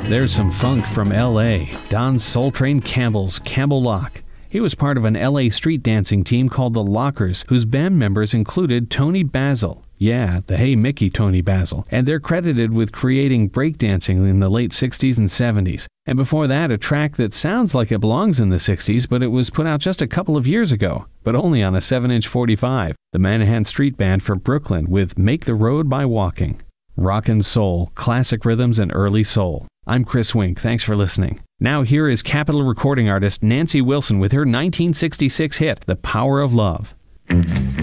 There's some funk from L.A. Don Soul Train Campbell's Campbell Lock. He was part of an L.A. street dancing team called the Lockers, whose band members included Tony Basil. Yeah, the Hey Mickey Tony Basil. And they're credited with creating breakdancing in the late 60s and 70s. And before that, a track that sounds like it belongs in the 60s, but it was put out just a couple of years ago, but only on a 7-inch 45. The Manahan Street Band from Brooklyn with Make the Road by Walking. Rock and soul, classic rhythms, and early soul. I'm Chris Wink. Thanks for listening. Now here is Capitol recording artist Nancy Wilson with her 1966 hit, The Power of Love.